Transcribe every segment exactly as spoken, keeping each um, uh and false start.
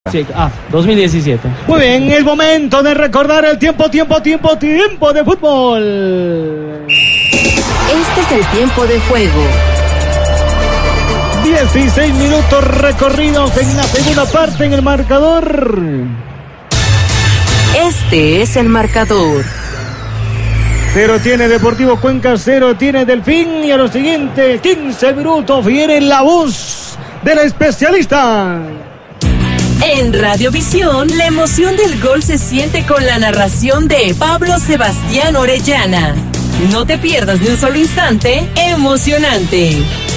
Sí, ah, dos mil diecisiete. Muy bien, es momento de recordar el tiempo, tiempo, tiempo, tiempo de fútbol. Este es el tiempo de juego. dieciséis minutos recorridos en la segunda parte en el marcador. Este es el marcador. Cero tiene Deportivo Cuenca, cero tiene Delfín. Y a los siguientes quince minutos viene la voz del especialista. En Radiovisión, la emoción del gol se siente con la narración de Pablo Sebastián Orellana. No te pierdas ni un solo instante emocionante.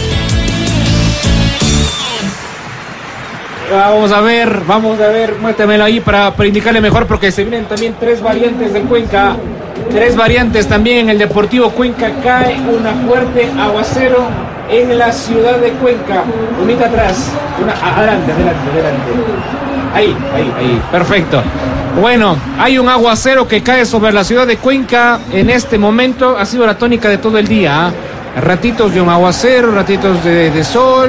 Vamos a ver, vamos a ver, muéstramelo ahí para, para indicarle mejor, porque se vienen también tres variantes del Cuenca. Tres variantes también en el Deportivo Cuenca. Cae una fuerte aguacero en la ciudad de Cuenca. Unita atrás. Una, adelante, adelante, adelante. Ahí, ahí, ahí. Perfecto. Bueno, hay un aguacero que cae sobre la ciudad de Cuenca en este momento. Ha sido la tónica de todo el día. ¿eh? Ratitos de un aguacero, ratitos de, de sol.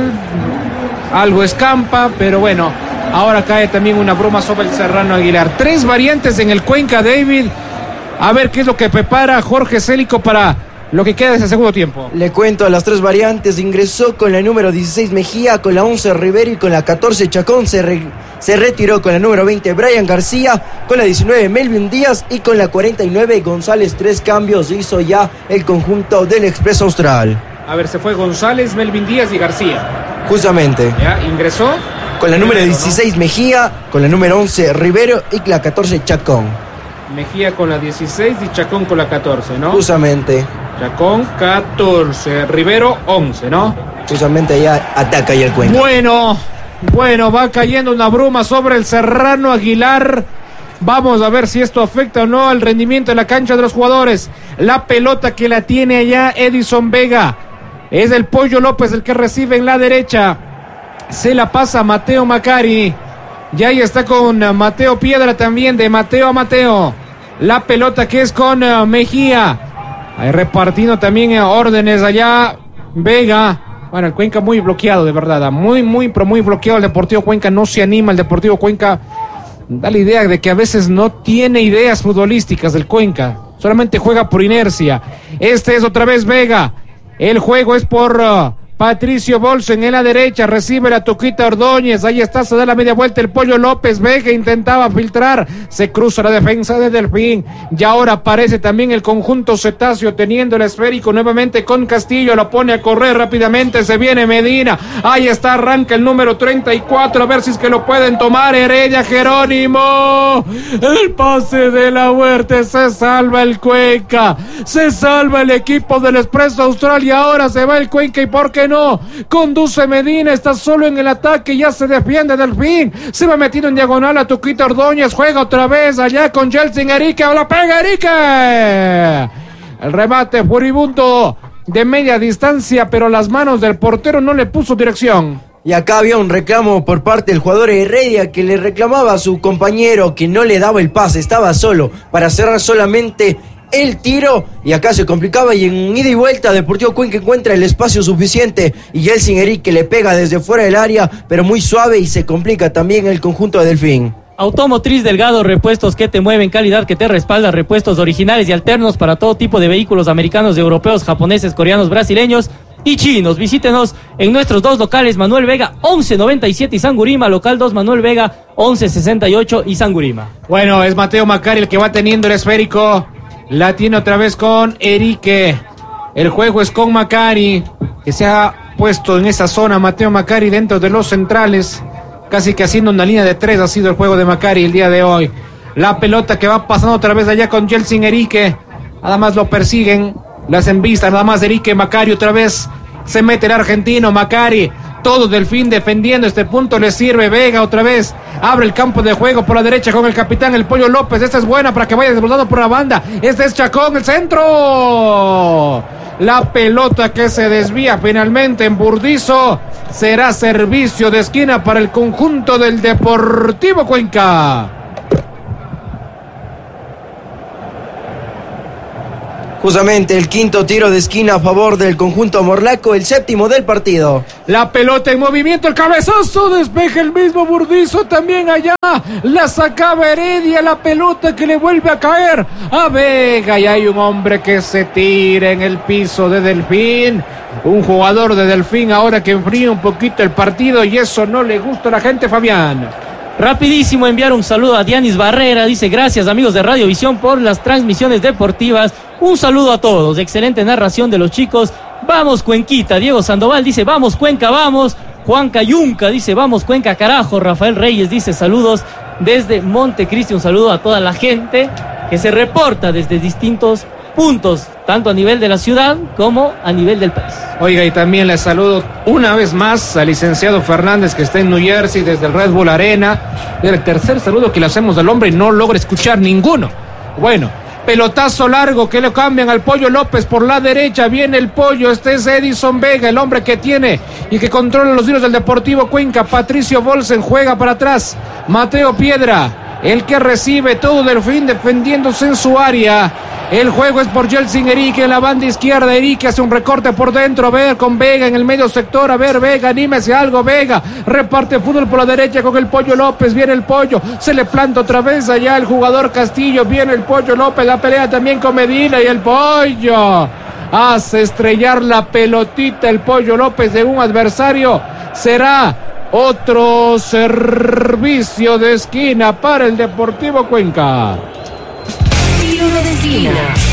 Algo escampa, pero bueno. Ahora cae también una bruma sobre el Serrano Aguilar. Tres variantes en el Cuenca, David. A ver qué es lo que prepara Jorge Célico para lo que queda de ese segundo tiempo. Le cuento a las tres variantes. Ingresó con la número dieciséis Mejía, con la once Rivero y con la catorce Chacón. Se, re, se retiró con la número veinte Brian García, con la diecinueve Melvin Díaz y con la cuarenta y nueve González. Tres cambios hizo ya el conjunto del Express Austral. A ver, se fue González, Melvin Díaz y García. Justamente. Ya, ingresó. Con la número dieciséis Mejía, con la número once Rivero y la catorce Chacón. Mejía con la dieciséis y Chacón con la catorce, ¿no? Justamente. Chacón catorce, Rivero once, ¿no? Justamente ya ataca ya el Cuenca. Bueno, bueno, va cayendo una bruma sobre el Serrano Aguilar. Vamos a ver si esto afecta o no al rendimiento de la cancha de los jugadores. La pelota que la tiene allá Edison Vega. Es el Pollo López el que recibe en la derecha. Se la pasa Mateo Macari. Y ahí está con Mateo Piedra también, de Mateo a Mateo. La pelota que es con uh, Mejía. Ahí repartiendo también uh, órdenes allá Vega. Bueno, el Cuenca muy bloqueado, de verdad. Muy, muy, pero muy bloqueado el Deportivo Cuenca. No se anima el Deportivo Cuenca. Da la idea de que a veces no tiene ideas futbolísticas del Cuenca. Solamente juega por inercia. Este es otra vez Vega. El juego es por... Uh, Patricio Bolsen en la derecha, recibe la Tuquita Ordóñez, ahí está, se da la media vuelta el Pollo López, Vega intentaba filtrar, se cruza la defensa de Delfín, y ahora aparece también el conjunto cetáceo teniendo el esférico nuevamente con Castillo, lo pone a correr rápidamente, se viene Medina, ahí está, arranca el número treinta y cuatro, a ver si es que lo pueden tomar, Heredia Jerónimo, el pase de la Huerta, se salva el Cuenca, se salva el equipo del Expreso Austral, y ahora se va el Cuenca, y por qué no, conduce Medina, está solo en el ataque, ya se defiende Delfín, se va metido en diagonal a Tuquita Ordóñez, juega otra vez allá con Jelsin Erique, la pega Erique, el remate furibundo de media distancia, pero las manos del portero no le puso dirección. Y acá había un reclamo por parte del jugador Heredia que le reclamaba a su compañero que no le daba el pase, estaba solo para cerrar solamente el tiro, y acá se complicaba, y en ida y vuelta Deportivo Cuenca encuentra el espacio suficiente y Jelsin Erique le pega desde fuera del área, pero muy suave, y se complica también el conjunto de Delfín. Automotriz Delgado, repuestos que te mueven, calidad que te respalda, repuestos originales y alternos para todo tipo de vehículos americanos, europeos, japoneses, coreanos, brasileños y chinos. Visítenos en nuestros dos locales, Manuel Vega once noventa y siete y Sangurima, local dos Manuel Vega once sesenta y ocho y Sangurima. Bueno, es Mateo Macari el que va teniendo el esférico. La tiene otra vez con Erique. El juego es con Macari, que se ha puesto en esa zona Mateo Macari dentro de los centrales, casi que haciendo una línea de tres ha sido el juego de Macari el día de hoy. La pelota que va pasando otra vez allá con Jelsin Erique. Nada más lo persiguen, le hacen vista, nada más Erique. Macari otra vez, se mete el argentino Macari. Todo Delfín defendiendo este punto, le sirve Vega otra vez, abre el campo de juego por la derecha con el capitán, el Pollo López, esta es buena para que vaya desbordando por la banda, este es Chacón, el centro, la pelota que se desvía finalmente en Burdizo, será servicio de esquina para el conjunto del Deportivo Cuenca. Justamente el quinto tiro de esquina a favor del conjunto morlaco, el séptimo del partido. La pelota en movimiento, el cabezazo, despeja el mismo Burdizo también allá. La sacaba Heredia, la pelota que le vuelve a caer a Vega. Y hay un hombre que se tira en el piso de Delfín. Un jugador de Delfín ahora que enfría un poquito el partido y eso no le gusta a la gente, Fabián. Rapidísimo enviar un saludo a Dianis Barrera, dice gracias amigos de Radiovisión por las transmisiones deportivas, un saludo a todos, excelente narración de los chicos, vamos Cuenquita. Diego Sandoval dice vamos Cuenca, vamos. Juan Cayunca dice vamos Cuenca carajo. Rafael Reyes dice saludos desde Montecristi, un saludo a toda la gente que se reporta desde distintos puntos, tanto a nivel de la ciudad como a nivel del país. Oiga, y también le saludo una vez más al licenciado Fernández que está en New Jersey desde el Red Bull Arena. Es el tercer saludo que le hacemos al hombre y no logra escuchar ninguno. Bueno, pelotazo largo que le cambian al Pollo López por la derecha, viene el Pollo, este es Edison Vega, el hombre que tiene y que controla los tiros del Deportivo Cuenca. Patricio Bolsen juega para atrás, Mateo Piedra, el que recibe todo Delfín defendiéndose en su área. El juego es por Jelsin Erique en la banda izquierda. Erique hace un recorte por dentro. A ver con Vega en el medio sector. A ver Vega, anímese algo Vega. Reparte fútbol por la derecha con el Pollo López. Viene el Pollo. Se le planta otra vez allá el jugador Castillo. Viene el Pollo López. La pelea también con Medina y el Pollo hace estrellar la pelotita el Pollo López de un adversario. Será otro servicio de esquina para el Deportivo Cuenca. Tiro de esquina.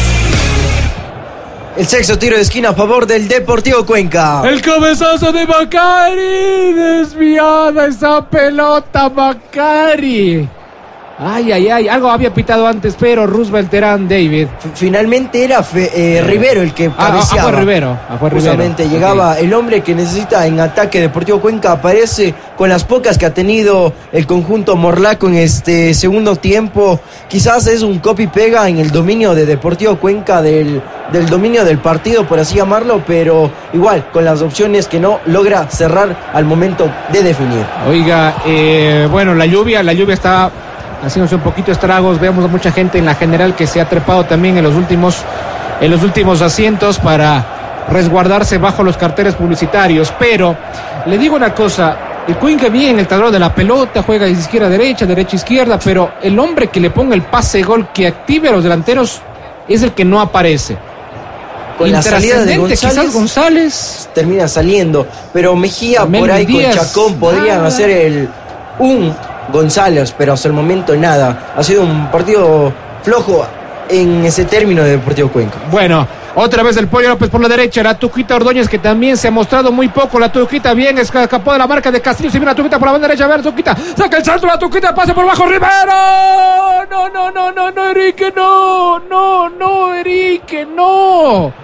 El sexto tiro de esquina a favor del Deportivo Cuenca. El cabezazo de Macari. Desviada esa pelota, Macari. Ay, ay, ay. Algo había pitado antes, pero Roosevelt Terán, David. Finalmente era fe, eh, Rivero el que cabeceaba. Ah, fue Rivero. Ah, fue Justamente Rivero. llegaba Okay. El hombre que necesita en ataque. Deportivo Cuenca aparece con las pocas que ha tenido el conjunto morlaco en este segundo tiempo. Quizás es un copy-pega en el dominio de Deportivo Cuenca, del, del dominio del partido, por así llamarlo, pero igual, con las opciones que no logra cerrar al momento de definir. Oiga, eh, bueno, la lluvia, la lluvia está haciéndose un poquito estragos. Vemos a mucha gente en la general que se ha trepado también en los últimos, en los últimos asientos para resguardarse bajo los carteles publicitarios. Pero le digo una cosa, el Cuenca bien el tablero de la pelota, juega de izquierda a derecha, derecha a izquierda, pero el hombre que le ponga el pase gol, que active a los delanteros, es el que no aparece. Con la salida de González, quizás González termina saliendo, pero Mejía Mel por ahí Díaz, con Chacón podrían nada. hacer el un González, pero hasta el momento nada. Ha sido un partido flojo en ese término de Deportivo Cuenca. Bueno, otra vez el Pollo López por la derecha, la Tuquita Ordóñez que también se ha mostrado muy poco. La Tuquita bien escapó de la marca de Castillo. Si viene la Tuquita por la banda derecha, a ver, Tuquita saca el salto, la Tuquita pase por bajo, Rivero. No, no, no, no, no, Erique, no, no, no, Erique, no.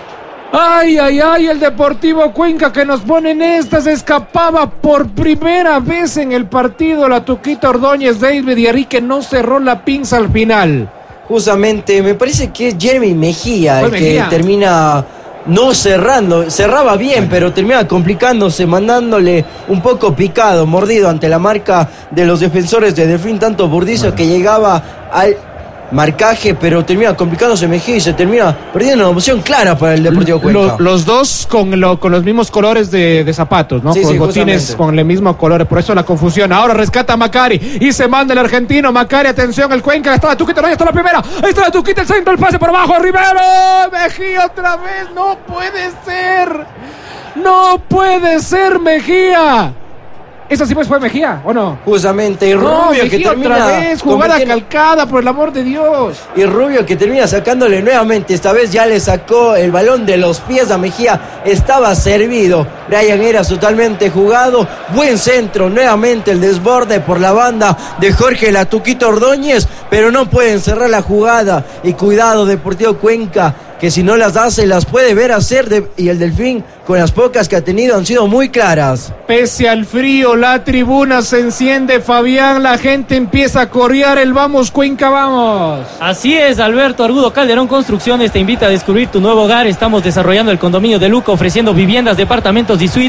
Ay, ay, ay, el Deportivo Cuenca que nos pone en estas, escapaba por primera vez en el partido la Tuquita Ordóñez, David, y Erique no cerró la pinza al final. Justamente, me parece que es Jeremy Mejía el Mejía? que termina no cerrando, cerraba bien, pero termina complicándose, mandándole un poco picado, mordido ante la marca de los defensores de Delfín, tanto Burdizo bueno. que llegaba al marcaje, pero termina complicándose Mejía y se termina perdiendo una opción clara para el Deportivo Cuenca. Los, los dos con, lo, con los mismos colores de, de zapatos, ¿no? Sí, con sí, los botines justamente. con el mismo color, por eso la confusión. Ahora rescata a Macari y se manda el argentino. Macari, atención, el Cuenca, está la Tuquita, no, ahí está la primera, ahí está la Tuquita, el centro, el pase por abajo, Rivero, Mejía otra vez, no puede ser, no puede ser Mejía. Esa sí pues fue Mejía, ¿o no? Justamente, y Rubio No, que Mejía termina otra vez, jugada convirtiendo- calcada, por el amor de Dios. Y Rubio que termina sacándole nuevamente, esta vez ya le sacó el balón de los pies a Mejía, estaba servido, Brian Heras totalmente jugado, buen centro, nuevamente el desborde por la banda de Jorge La Tuquita Ordóñez, pero no pueden cerrar la jugada, y cuidado Deportivo Cuenca, que si no las hace las puede ver hacer, de, y el Delfín con las pocas que ha tenido han sido muy claras. Pese al frío, la tribuna se enciende, Fabián, la gente empieza a corear el vamos Cuenca, vamos. Así es, Alberto Argudo Calderón Construcciones te invita a descubrir tu nuevo hogar. Estamos desarrollando el condominio de Luca, ofreciendo viviendas, departamentos y suites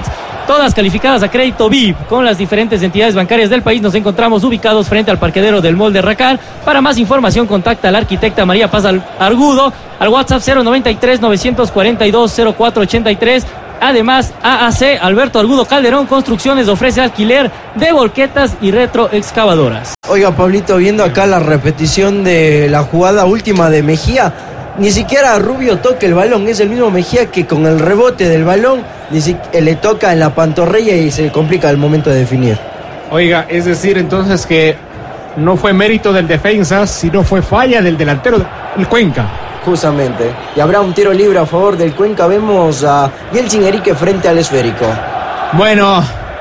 todas calificadas a crédito V I P. Con las diferentes entidades bancarias del país nos encontramos ubicados frente al parqueadero del Mall de Racal. Para más información contacta a la arquitecta María Paz Argudo al WhatsApp cero noventa y tres, novecientos cuarenta y dos, cero cuatro ochenta y tres. Además, A A C Alberto Argudo Calderón Construcciones ofrece alquiler de volquetas y retroexcavadoras. Oiga, Pablito, viendo acá la repetición de la jugada última de Mejía, ni siquiera Rubio toca el balón, es el mismo Mejía que con el rebote del balón ni si, le toca en la pantorrilla y se complica el momento de definir. Oiga, es decir entonces que no fue mérito del defensa, sino fue falla del delantero del Cuenca. Justamente, y habrá un tiro libre a favor del Cuenca. Vemos a Yeltsin Erique frente al esférico. Bueno,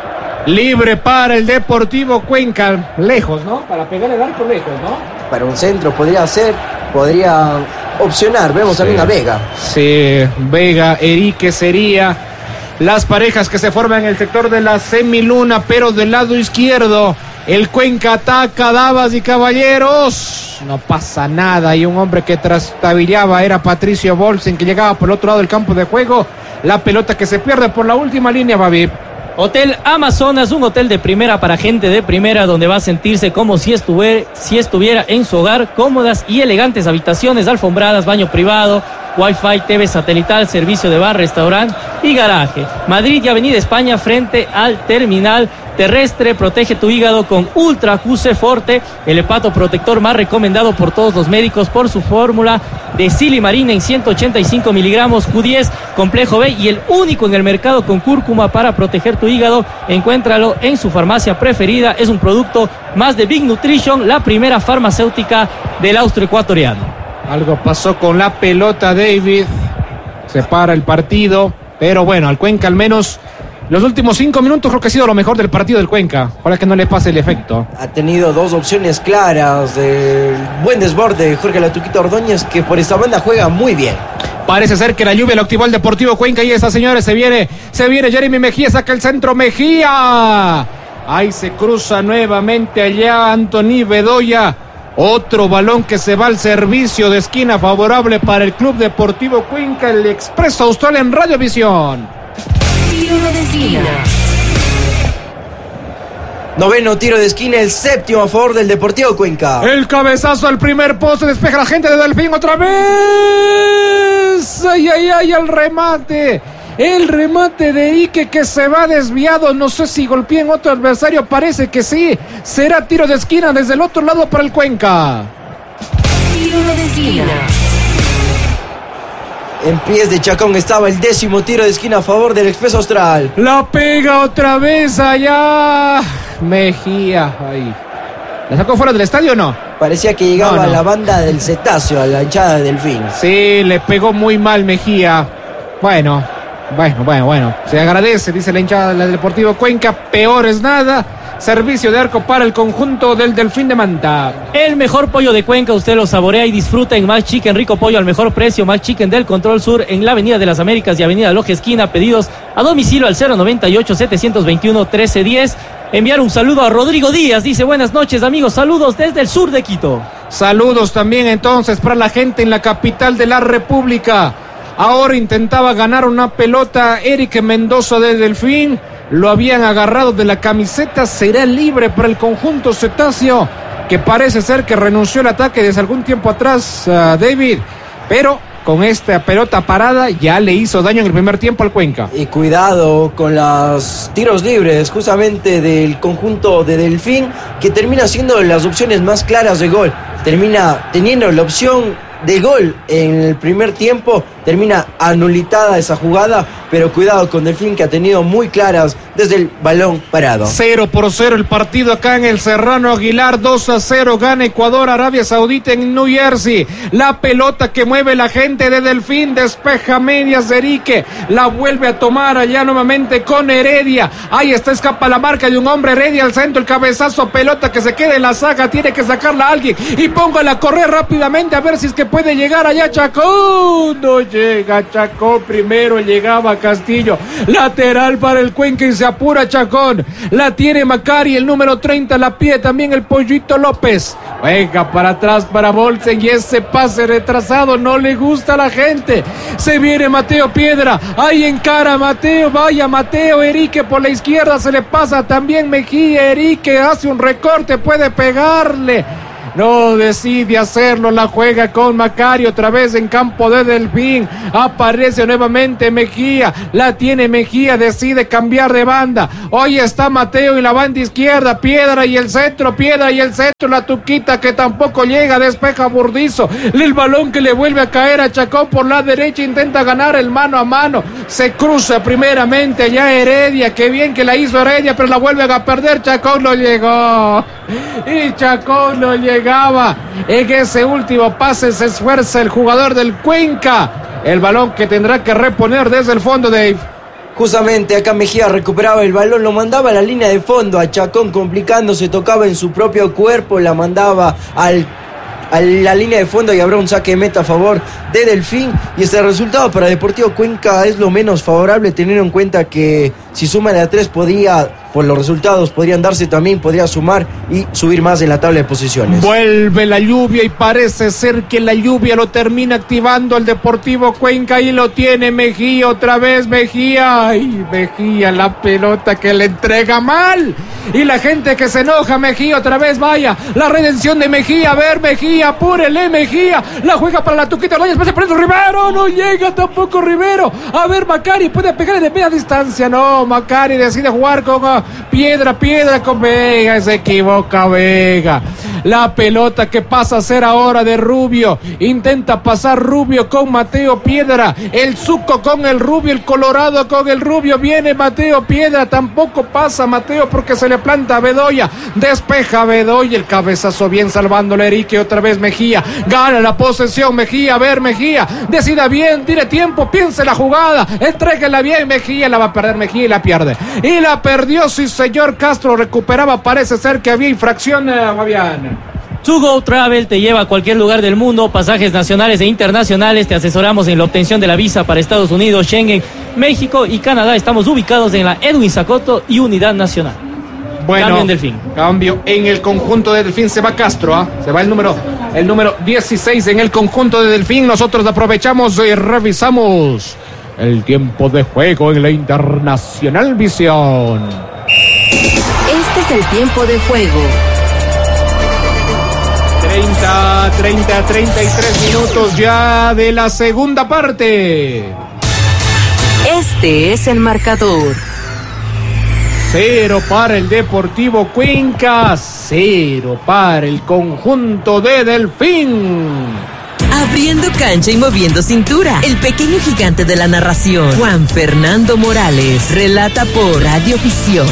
libre para el Deportivo Cuenca, lejos, ¿no? Para pegar el arco lejos, ¿no? Para un centro podría ser, podría opcionar. Vemos sí. también a Vega. Sí, Vega, Erique sería las parejas que se forman en el sector de la semiluna, pero del lado izquierdo el Cuenca ataca, damas y caballeros. No pasa nada. Y un hombre que trastabillaba era Patricio Bolsen, que llegaba por el otro lado del campo de juego. La pelota que se pierde por la última línea, Babi. Hotel Amazonas, un hotel de primera para gente de primera, donde va a sentirse como si estuviera, si estuviera en su hogar. Cómodas y elegantes habitaciones, alfombradas, baño privado, Wi-Fi, T V satelital, servicio de bar, restaurante y garaje. Madrid y Avenida España frente al terminal terrestre. Protege tu hígado con Ultra Q C Forte, el hepato protector más recomendado por todos los médicos por su fórmula de silimarina en ciento ochenta y cinco miligramos, Q diez, complejo B y el único en el mercado con cúrcuma para proteger tu hígado. Encuéntralo en su farmacia preferida. Es un producto más de Big Nutrition, la primera farmacéutica del austroecuatoriano. Algo pasó con la pelota, David. Se para el partido, pero bueno, al Cuenca al menos los últimos cinco minutos creo que ha sido lo mejor del partido del Cuenca. Ojalá que no le pase el efecto. Ha tenido dos opciones claras, del buen desborde de Jorge Latuquito Ordóñez, que por esta banda juega muy bien. Parece ser que la lluvia lo activó el Deportivo Cuenca y esa, señores, se viene, se viene Jeremy Mejía, saca el centro Mejía. Ahí se cruza nuevamente allá Anthony Bedoya. Otro balón que se va al servicio de esquina favorable para el Club Deportivo Cuenca, el Expreso Austral en Radiovisión. Tiro de esquina. Noveno tiro de esquina, el séptimo a favor del Deportivo Cuenca. El cabezazo al primer poste, despeja la gente de Delfín otra vez. Ay, ay, ay, el remate. El remate de Ike que se va desviado. No sé si golpea en otro adversario. Parece que sí. Será tiro de esquina desde el otro lado para el Cuenca. Tiro de esquina. En pies de Chacón estaba el décimo tiro de esquina a favor del Expreso Austral. La pega otra vez allá Mejía. Ahí. ¿La sacó fuera del estadio o no? Parecía que llegaba no, no. la banda del cetáceo, a la hinchada de Delfín. Sí, le pegó muy mal Mejía. Bueno, bueno, bueno, bueno. Se agradece, dice la hinchada del Deportivo Cuenca. Peor es nada. Servicio de arco para el conjunto del Delfín de Manta. El mejor pollo de Cuenca, usted lo saborea y disfruta en Max Chicken, rico pollo al mejor precio. Max Chicken del Control Sur en la Avenida de las Américas y Avenida Loja Esquina. Pedidos a domicilio al cero noventa y ocho, setecientos veintiuno, trece diez. Enviar un saludo a Rodrigo Díaz, dice buenas noches amigos, saludos desde el sur de Quito. Saludos también entonces para la gente en la capital de la República. Ahora intentaba ganar una pelota Eric Mendoza de Delfín. Lo habían agarrado de la camiseta. Será libre para el conjunto cetáceo, que parece ser que renunció al ataque desde algún tiempo atrás, uh, David. Pero con esta pelota parada ya le hizo daño en el primer tiempo al Cuenca. Y cuidado con los tiros libres justamente del conjunto de Delfín, que termina siendo las opciones más claras de gol. Termina teniendo la opción de gol en el primer tiempo, termina anulitada esa jugada, pero cuidado con Delfín, que ha tenido muy claras desde el balón parado. Cero por cero el partido acá en el Serrano Aguilar. Dos a cero gana Ecuador, Arabia Saudita en New Jersey. La pelota que mueve la gente de Delfín, despeja medias de Erique, la vuelve a tomar allá nuevamente con Heredia. Ahí está, escapa la marca de un hombre. Heredia al centro, el cabezazo, pelota que se queda en la saga, tiene que sacarla a alguien y póngala a correr rápidamente a ver si es que puede llegar allá Chacón. No llega Chacón, primero llegaba Castillo, lateral para el Cuenca y se se apura Chacón, la tiene Macari, el número treinta la pide también el Pollito López, juega para atrás para Bolsen y ese pase retrasado no le gusta a la gente, se viene Mateo Piedra, ahí encara Mateo, vaya Mateo, Erique por la izquierda, se le pasa también Mejía, Erique hace un recorte, puede pegarle, no decide hacerlo, la juega con Macari otra vez en campo de Delfín, aparece nuevamente Mejía, la tiene Mejía, decide cambiar de banda, hoy está Mateo y la banda izquierda, Piedra y el centro, Piedra y el centro, la Tuquita que tampoco llega, despeja Burdizo, el balón que le vuelve a caer a Chacón por la derecha, intenta ganar el mano a mano, se cruza primeramente ya Heredia, qué bien que la hizo Heredia, pero la vuelve a perder, Chacón no llegó, y Chacón no llegó. En ese último pase se esfuerza el jugador del Cuenca, el balón que tendrá que reponer desde el fondo, Dave. Justamente acá Mejía recuperaba el balón, lo mandaba a la línea de fondo, a Chacón complicándose, tocaba en su propio cuerpo, la mandaba al a la línea de fondo y habrá un saque de meta a favor de Delfín, y este resultado para Deportivo Cuenca es lo menos favorable, teniendo en cuenta que si suma de a tres podía, por los resultados podrían darse también, podría sumar y subir más en la tabla de posiciones. Vuelve la lluvia y parece ser que la lluvia lo termina activando el Deportivo Cuenca y lo tiene Mejía, otra vez Mejía, ay Mejía, la pelota que le entrega mal y la gente que se enoja, Mejía otra vez, vaya, la redención de Mejía, a ver Mejía, apúrele Mejía, la juega para la Tuquita, la después se prende Rivero, no llega tampoco Rivero, a ver Macari puede pegarle de media distancia, no, Macari decide jugar con uh, Piedra, Piedra con Vega, se equivoca Vega, la pelota que pasa a ser ahora de Rubio, intenta pasar Rubio con Mateo Piedra, el Zuco con el Rubio, el Colorado con el Rubio, viene Mateo Piedra, tampoco pasa Mateo porque se le planta a Bedoya, despeja Bedoya, el cabezazo bien salvándole Erique, otra vez Mejía, gana la posesión Mejía, a ver Mejía, decida bien, tiene tiempo, piense la jugada, entréguela bien Mejía, la va a perder Mejía y la pierde, y la perdió, sí señor, Castro recuperaba, parece ser que había infracción, eh, Fabián. To Go Travel te lleva a cualquier lugar del mundo, pasajes nacionales e internacionales, te asesoramos en la obtención de la visa para Estados Unidos, Schengen, México y Canadá, estamos ubicados en la Edwin Zacoto y Unidad Nacional. Bueno, cambio en Delfín. Cambio en el conjunto de Delfín, se va Castro, ¿eh? Se va el número, el número dieciséis en el conjunto de Delfín, nosotros aprovechamos y revisamos el tiempo de juego en la Internacional Visión. Este es el tiempo de juego. treinta, treinta, treinta y tres minutos ya de la segunda parte. Este es el marcador. Cero para el Deportivo Cuenca, cero para el conjunto de Delfín. Abriendo cancha y moviendo cintura, el pequeño gigante de la narración, Juan Fernando Morales, relata por Radiovisión.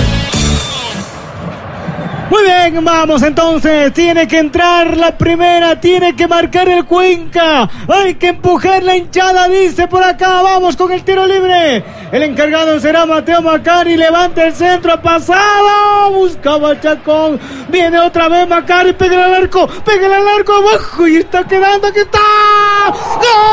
Muy bien, vamos entonces, tiene que entrar la primera, tiene que marcar el Cuenca, hay que empujar la hinchada, dice por acá, vamos con el tiro libre, el encargado será Mateo Macari, levanta el centro, ha pasado, buscaba Chacón, viene otra vez Macari, pega al arco, pega al arco abajo y está quedando, aquí está, ¡gol!